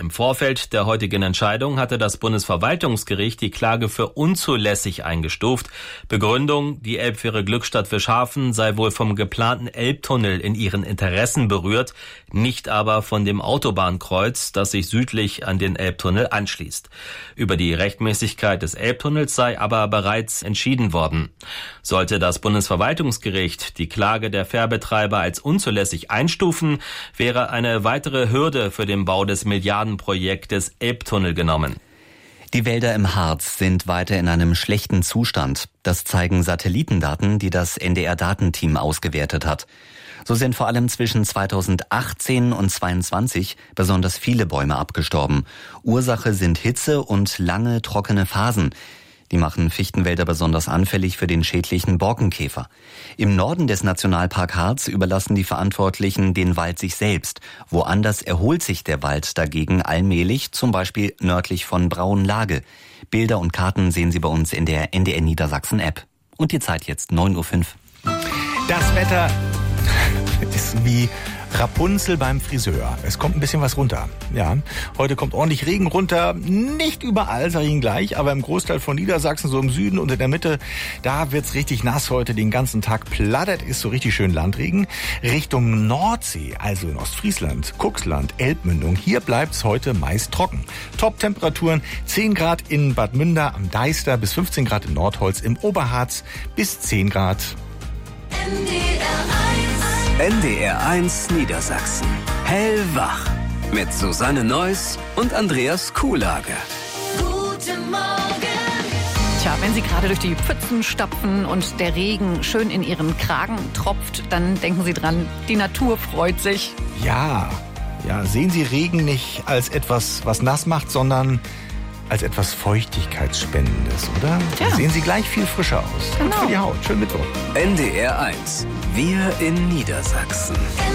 Im Vorfeld der heutigen Entscheidung hatte das Bundesverwaltungsgericht die Klage für unzulässig eingestuft. Begründung: Die Elbfähre Glückstadt Wischhafen sei wohl vom geplanten Elbtunnel in ihren Interessen berührt, nicht aber von dem Autobahnkreuz, das sich südlich an den Elbtunnel anschließt. Über die Rechtmäßigkeit des Elbtunnels sei aber bereits entschieden worden. Sollte das Bundesverwaltungsgericht die Klage der Fährbetreiber als unzulässig einstufen, wäre eine weitere Hürde für den Bau des Milliardenprojektes Elbtunnel genommen. Die Wälder im Harz sind weiter in einem schlechten Zustand. Das zeigen Satellitendaten, die das NDR-Datenteam ausgewertet hat. So sind vor allem zwischen 2018 und 2022 besonders viele Bäume abgestorben. Ursache sind Hitze und lange trockene Phasen. Die machen Fichtenwälder besonders anfällig für den schädlichen Borkenkäfer. Im Norden des Nationalpark Harz überlassen die Verantwortlichen den Wald sich selbst. Woanders erholt sich der Wald dagegen allmählich, zum Beispiel nördlich von Braunlage. Bilder und Karten sehen Sie bei uns in der NDR Niedersachsen App. Und die Zeit jetzt 9:05 Uhr. Das Wetter ist wie Rapunzel beim Friseur. Es kommt ein bisschen was runter. Ja, heute kommt ordentlich Regen runter. Nicht überall, sage ich Ihnen gleich, aber im Großteil von Niedersachsen, so im Süden und in der Mitte, da wird's richtig nass heute. Den ganzen Tag plattert ist so richtig schön Landregen. Richtung Nordsee, also in Ostfriesland, Cuxland, Elbmündung, hier bleibt's heute meist trocken. Top-Temperaturen 10 Grad in Bad Münder am Deister, bis 15 Grad in Nordholz, im Oberharz bis 10 Grad. NDR 1 Niedersachsen. Hellwach. Mit Susanne Neuss und Andreas Kuhlage. Guten Morgen. Tja, wenn Sie gerade durch die Pfützen stapfen und der Regen schön in Ihren Kragen tropft, dann denken Sie dran, die Natur freut sich. Ja, sehen Sie Regen nicht als etwas, was nass macht, sondern als etwas Feuchtigkeitsspendendes, oder? Tja. Sehen Sie gleich viel frischer aus. Genau. Und für die Haut. Schönen Mittwoch. NDR 1. Wir in Niedersachsen.